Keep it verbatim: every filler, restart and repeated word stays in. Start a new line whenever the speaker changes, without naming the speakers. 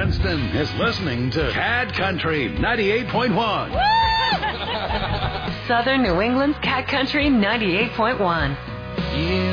Cranston is listening to Cat Country ninety-eight point one.
Southern New England's Cat Country ninety-eight point one.
Yeah.